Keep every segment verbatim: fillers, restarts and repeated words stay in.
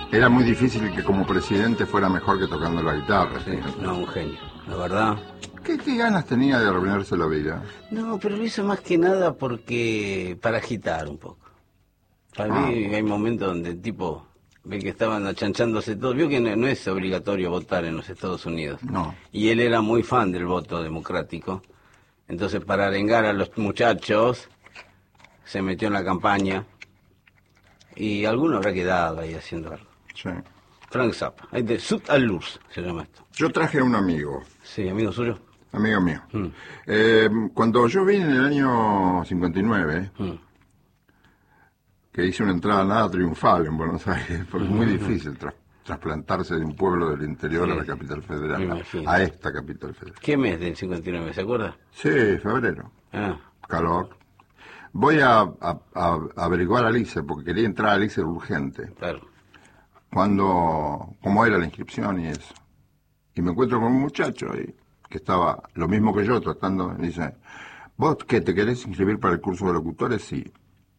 Era muy difícil que como presidente fuera mejor que tocando la guitarra. Sí, no, un genio, la verdad. ¿Qué, qué ganas tenía de arruinarse la vida? No, pero lo hizo más que nada porque para agitar un poco. Para Ah, mí hay momentos donde el tipo ve que estaban achanchándose todo. Vio que no, no es obligatorio votar en los Estados Unidos. no. Y él era muy fan del voto democrático. Entonces, para arengar a los muchachos, se metió en la campaña. Y alguno habrá quedado ahí haciendo algo. Sí. Frank Zappa, ahí de Sud al Luz se llama esto. Yo traje a un amigo, Sí, amigo suyo. amigo mío. Mm. Eh, cuando yo vine en el año cincuenta y nueve, Mm. que hice una entrada nada triunfal en Buenos Aires, porque es muy Mm. difícil tra- trasplantarse de un pueblo del interior Sí, a la sí. capital Me federal, imagino. a esta capital federal. ¿Qué mes del cincuenta y nueve, se acuerda? Sí, febrero, Ah, calor. Voy a, a- a averiguar a Lice, porque quería entrar a Lice urgente, claro. cuando, cómo era la inscripción y eso. Y me encuentro con un muchacho ahí, que estaba lo mismo que yo, tratando, y dice, ¿vos qué, te querés inscribir para el curso de locutores? Sí.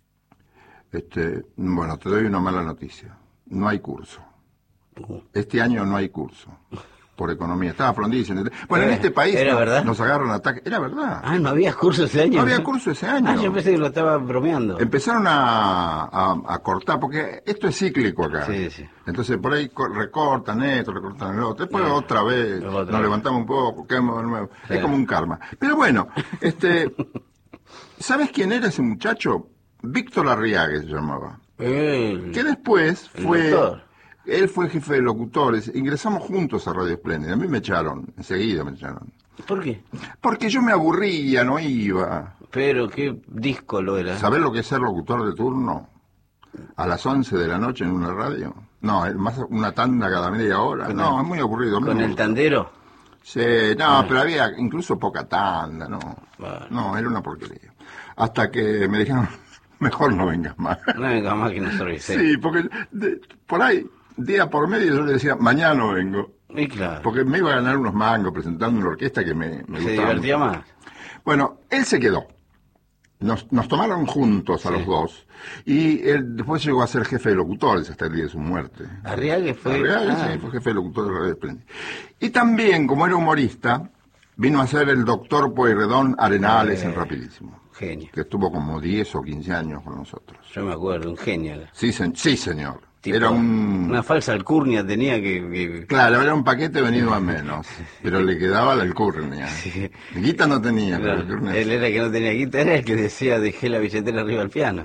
Este, bueno, te doy una mala noticia. No hay curso. Uh. Este año no hay curso. Por economía. Estaba Frondizi. Bueno, en Era- este país ¿era nos, verdad? nos agarran ataques. Era verdad. Ah, ¿no había curso ese año? No había curso ese año. Ah, yo pensé que lo estaba bromeando. Empezaron a, a- a cortar, porque esto es cíclico acá. Sí, sí. Entonces por ahí co- recortan esto, recortan el otro. Después Ah, otra vez otra nos vez. levantamos un poco, quedamos de nuevo. Sí. Es como un karma. Pero bueno, este, ¿sabes quién era ese muchacho? Víctor Arriague se llamaba. El- Que después el fue... doctor. Él fue jefe de locutores. Ingresamos juntos a Radio Espléndida. A mí me echaron, enseguida me echaron. ¿Por qué? Porque yo me aburría, no iba. Pero qué disco lo era. ¿Sabés lo que es ser locutor de turno? A las once de la noche en una radio. No, es más una tanda cada media hora. Con No, el- es muy aburrido. A mí ¿Con no me el gusta. tandero? Sí, no, pero había incluso poca tanda, no. Bueno. No, era una porquería. Hasta que me dijeron, mejor no vengas más. No venga más que nos service. Sí, porque de- por ahí, día por medio, yo le decía, mañana no vengo. Y claro, Porque me iba a ganar unos mangos presentando una orquesta que me, me se gustaba divertía mucho. más. Bueno, él se quedó. Nos, nos tomaron juntos a Sí. los dos. Y él después llegó a ser jefe de locutores hasta el día de su muerte. Arriague fue... Arriague, ah, sí, fue jefe de locutores de Radio Espléndida. Y también, como era humorista, vino a ser el doctor Pueyrredón Arenales Eh. en Rapidísimo. genio. Que estuvo como diez o quince años con nosotros. Yo me acuerdo, un genio. era. Sí, se- sí señor. Tipo, Era un... Una falsa alcurnia tenía que... que- Claro, era un paquete venido a menos, pero le quedaba la alcurnia. Sí. Guita no tenía, pero Claro, alcurnia él sí. era el que no tenía guitarra, era el que decía dejé la billetera arriba del piano.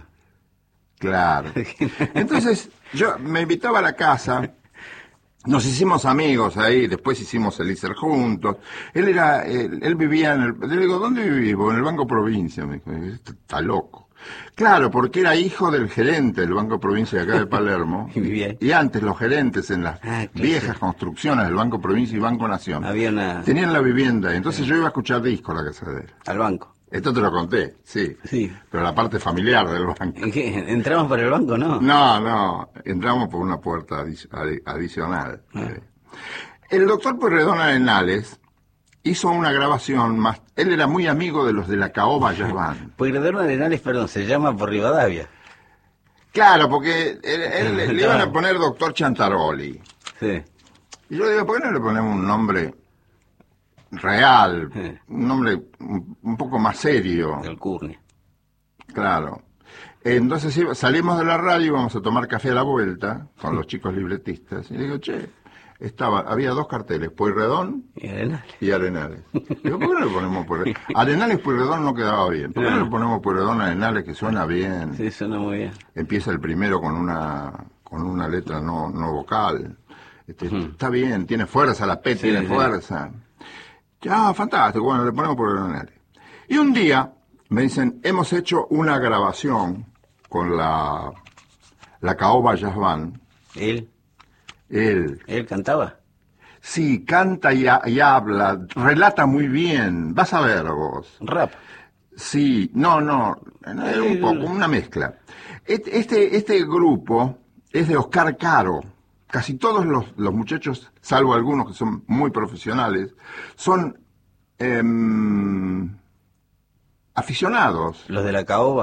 Claro. Entonces, yo me invitaba a la casa, nos hicimos amigos ahí, después hicimos el I C E R juntos. Él era, él, él vivía en el... Le digo, ¿dónde vivís vos? En el Banco Provincia. Me dijo, "Este está loco. Claro, porque era hijo del gerente del Banco Provincia de acá de Palermo. Y vivía ahí. Y antes los gerentes en las Ah, claro, viejas sí. construcciones del Banco Provincia y Banco Nación Había una... tenían la vivienda. Y entonces yo iba a escuchar discos a la casa de él. al banco. Esto te lo conté, sí. Sí. Pero la parte familiar del banco. ¿En qué? ¿Entramos por el banco, no? No, no, entramos por una puerta adi- adi- adicional. Ah. Eh, El doctor Pueyrredón Arenales hizo una grabación más. Él era muy amigo de los de la Caoba Jazz Band. Pueyrredón Arenales, perdón, se llama por Rivadavia. Claro, porque él- él- le iban a poner doctor Chantaroli. Sí. Y yo le digo, ¿por qué no le ponemos un nombre real? Sí. Un nombre un, un poco más serio. Alcurnia. Claro. Entonces iba- salimos de la radio, íbamos a tomar café a la vuelta con los chicos libretistas. Y le digo, che, estaba, había dos carteles, Pueyrredón Y Arenales. y Arenales. Digo, ¿por qué no le ponemos Pueyrredón? Arenales Pueyrredón no quedaba bien. ¿Por qué no le ponemos Pueyrredón Arenales, que suena bien? Sí, suena muy bien. Empieza el primero con una con una letra no, no vocal. Este, Está bien, tiene fuerza, la P Sí, tiene sí. fuerza. Ya, fantástico, bueno, le ponemos Pueyrredón Arenales. Y un día me dicen, hemos hecho una grabación con la, la Caoba Jazz Band. Él, Él, él cantaba. sí, canta y, ha- y habla, relata muy bien. Vas a ver vos. Rap. Sí, no, no, es un poco, una mezcla. Este, este, este grupo es de Oscar Caro. Casi todos los, los muchachos, salvo algunos que son muy profesionales, son em, aficionados. Los de la caoba.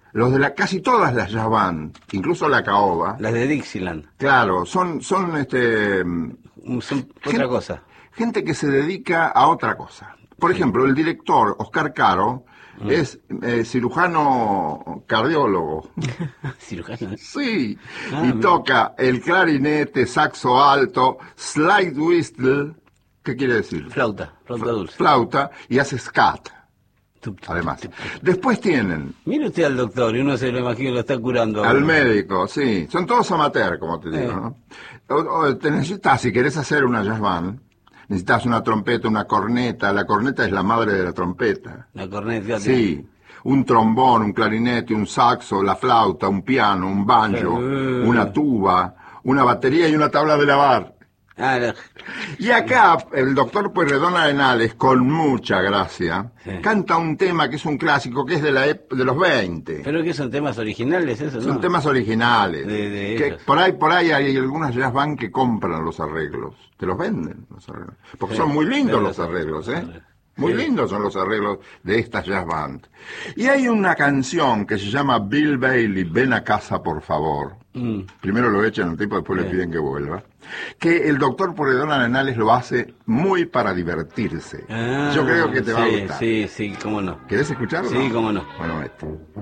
Los de la, casi todas las jazz band, incluso la caoba. Las de Dixieland. Claro, son, son este... Son otra gente, cosa. Gente que se dedica a otra cosa. Por ejemplo, el director, Oscar Caro, mm. es eh, cirujano cardiólogo. ¿Cirujano? Sí, ah, y me... toca el clarinete, saxo alto, slide whistle, ¿qué quiere decir? Flauta, flauta dulce. Flauta, y hace scat. Además, después tienen... Mire usted al doctor, y uno se lo imagina, lo está curando. Al médico, sí. Son todos amateur, como te digo, eh. ¿no? O, o te necesitas, si querés hacer una jazz band, necesitas una trompeta, una corneta. La corneta es la madre de la trompeta. La corneta. Sí. Un trombón, un clarinete, un saxo, la flauta, un piano, un banjo, uh. una tuba, una batería y una tabla de lavar. Ah, no. Y acá el doctor Pueyrredón Arenales, con mucha gracia, sí. canta un tema que es un clásico, que es de la de los veinte. ¿Pero que son temas originales eso, no? Son temas originales. De, de que por ahí por ahí hay algunas jazz band que compran los arreglos, te los venden los arreglos. Porque sí, son muy lindos los arreglos, ¿eh? Muy sí. lindos son los arreglos de estas jazz band. Y hay una canción que se llama Bill Bailey, Ven a casa por favor. Mm. Primero lo echan al tipo, después sí. le piden que vuelva. Que el doctor Pueyrredón Arenales lo hace muy para divertirse. Ah, yo creo que te sí, va a gustar. Sí, sí, cómo no. ¿Querés escucharlo? Sí, cómo no. Bueno, este.